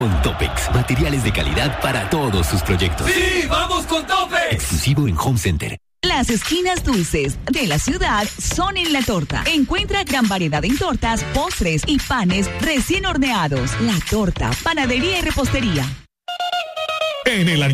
Con Topex, materiales de calidad para todos sus proyectos. ¡Sí, vamos con Topex! Exclusivo en Home Center. Las esquinas dulces de la ciudad son en La Torta. Encuentra gran variedad en tortas, postres y panes recién horneados. La Torta, panadería y repostería. En el